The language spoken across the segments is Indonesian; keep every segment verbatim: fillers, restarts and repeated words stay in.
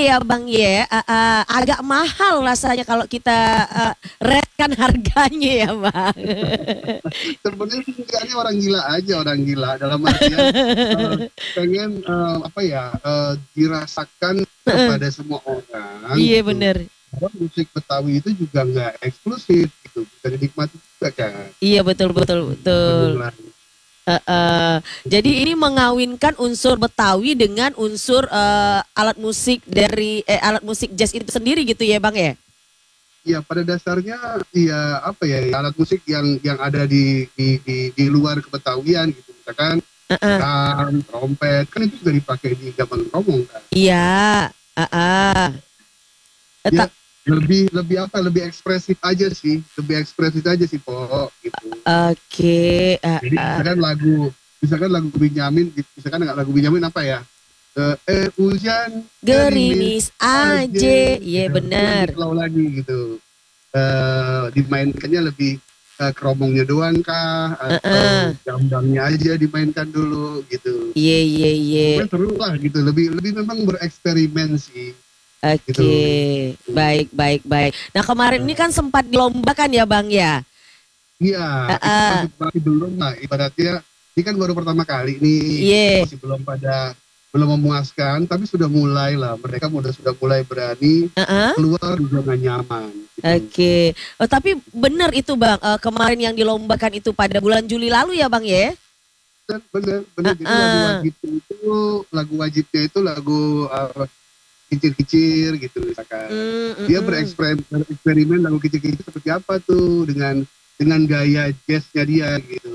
ya Bang ya, uh, uh, agak mahal rasanya kalau kita uh, rate-kan harganya ya Bang. Sebenarnya ini orang gila aja, orang gila dalam artian uh, pengen uh, apa ya uh, dirasakan kepada semua orang. Iya gitu. bener. Bahwa musik Betawi itu juga nggak eksklusif gitu, bisa dinikmati juga kan. Iya betul betul betul. Benar. Uh, uh, jadi ini mengawinkan unsur Betawi dengan unsur uh, alat musik dari eh, alat musik jazz itu sendiri gitu ya Bang ya? Ya pada dasarnya ya apa ya alat musik yang yang ada di di di, di luar kebetawian gitu, misalkan Uh-uh. drum, trompet kan itu sudah dipakai di Gambang Kromong kan. Iya. Uh-uh. Ya, lebih lebih apa lebih ekspresif aja sih, lebih ekspresif aja sih Po gitu. Oke. Okay. Uh, Jadi misalkan lagu misalkan lagu Benyamin, misalkan lagu Benyamin apa ya? Eh hujan gerimis aja, iya benar. Slow lagi gitu. Eh dimainkannya lebih uh, keromongnya doang kah atau uh-uh. gambangnya aja dimainkan dulu gitu. Iya iya iya. Seru lah gitu, lebih lebih memang bereksperimen sih. Oke, okay. gitu. baik baik baik. Nah kemarin ini kan sempat dilombakan ya Bang ya? Iya, uh-uh. itu masih belum lah ibaratnya. Ini kan baru pertama kali nih, yeah. masih belum pada belum memuaskan, tapi sudah mulai lah. Mereka sudah sudah mulai berani uh-uh. keluar di zona nyaman. Gitu. Oke, okay. oh, tapi benar itu Bang. Uh, kemarin yang dilombakan itu pada bulan Juli lalu ya Bang ya? Benar, benar. Uh-uh. Jadi lagu wajibnya itu lagu wajibnya itu lagu uh, kicir-kicir gitu misalkan. Mm-mm. Dia bereksperimen, bereksperimen lagu kicir-kicir seperti apa tuh dengan dengan gaya jazznya dia gitu.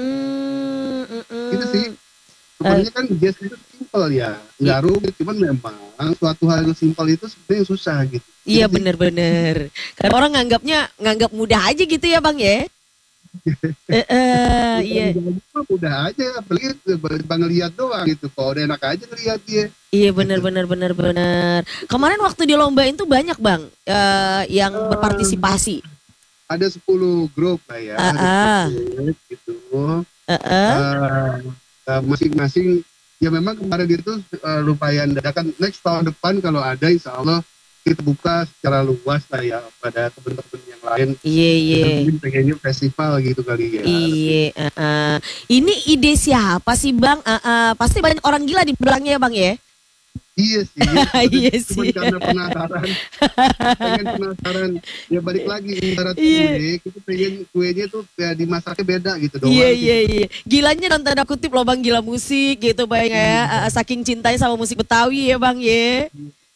Mm-mm. Itu sih. Sebenarnya kan jazz itu simpel ya, nggak rumit, cuman memang suatu hal yang simpel itu sebenarnya susah gitu. Iya benar-benar. Karena orang nganggapnya nganggap mudah aja gitu ya Bang ya. uh, uh, iya. Mudah aja, apalagi bang ngeliat doang gitu. Kalau udah enak aja ngeliat dia. Iya benar-benar benar-benar. Kemarin waktu di lombain tuh banyak Bang uh, yang uh, berpartisipasi. Ada sepuluh grup lah ya, uh, ada sepuluh grup gitu. Uh, uh. Uh, Uh, masing-masing ya memang kemarin itu uh, lumayan dadakan. Next tahun depan kalau ada insya Allah kita buka secara luas lah ya pada teman-teman yang lain. Iya iya. Mungkin pengennya festival gitu kali ya. Iya. Uh, uh. Ini ide siapa sih Bang? Uh, uh, pasti banyak orang gila di belakangnya Bang ya. Iya sih. Iya sih. Cuma karena penasaran, pengen penasaran. Ya balik lagi ibarat yeah. kue, kita pengen kuenya tuh ya dimasaknya beda gitu doang. Iya iya iya. Gilanya dalam tanda kutip loh Bang, gila musik gitu Bang ya. Hmm. Saking cintanya sama musik Betawi ya Bang ya.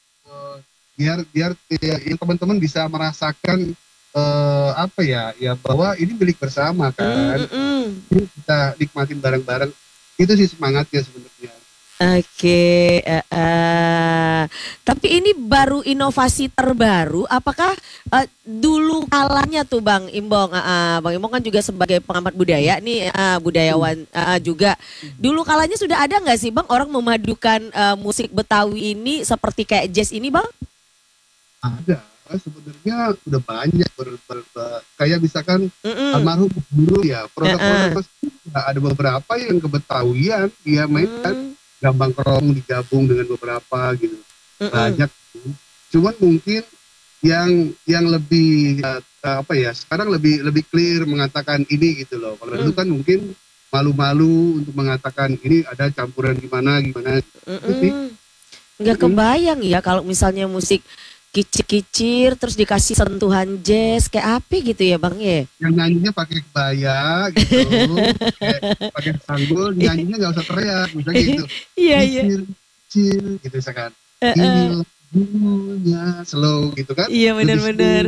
Biar biar ya, teman-teman bisa merasakan uh, apa ya ya bahwa ini milik bersama kan. Mm, mm, mm. Kita nikmatin bareng-bareng. Itu sih semangatnya sebenarnya. Oke, okay, uh, uh. tapi ini baru inovasi terbaru. Apakah uh, dulu kalanya tuh Bang Imbong, uh, uh, Bang Imbong kan juga sebagai pengamat budaya nih, uh, budayawan uh, juga. Dulu kalanya sudah ada nggak sih Bang orang memadukan uh, musik Betawi ini seperti kayak jazz ini Bang? Ada, sebenarnya udah banyak. Ber, ber, ber, kayak misalkan Mm-mm. almarhum guru ya, produk-produk uh, uh. ada beberapa yang kebetawian dia mainkan. Mm. Gambang Kromong digabung dengan beberapa gitu. Mm-mm. Banyak. Cuman mungkin yang yang lebih uh, apa ya sekarang lebih lebih clear mengatakan ini gitu loh. Kalau mm. dulu kan mungkin malu-malu untuk mengatakan ini ada campuran gimana gimana. Gitu. Nggak kebayang ya kalau misalnya musik kicir-kicir terus dikasih sentuhan jazz kayak apa gitu ya Bang ya? Yang nyanyinya pakai kebaya gitu, pakai sanggul, nyanyinya nggak usah teriak, misalnya gitu. Iya iya. Kicir, gitu misalkan. Uh, uh. Ini lagunya slow gitu kan? Iya benar-benar.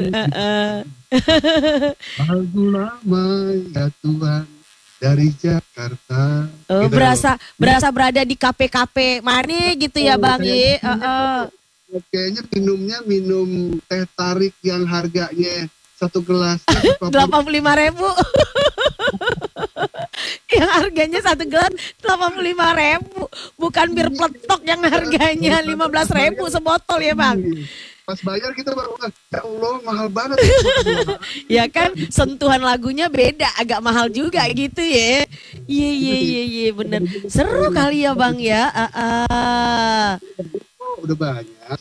Lagu lama ya Tuhan dari Jakarta. Oh, gitu. berasa berasa berada di kafe-kafe mana gitu ya Bang ya? Kayaknya minumnya minum teh tarik yang harganya satu gelas delapan puluh lima ribu. Yang harganya satu gelas delapan puluh lima ribu, bukan bir peletok yang harganya lima belas ribu sebotol ya Bang. Pas bayar kita baru ya Allah mahal banget. Ya kan sentuhan lagunya beda, agak mahal juga gitu ya. Iya iya iya iya bener. Seru kali ya Bang ya. Uh, uh. Udah banyak.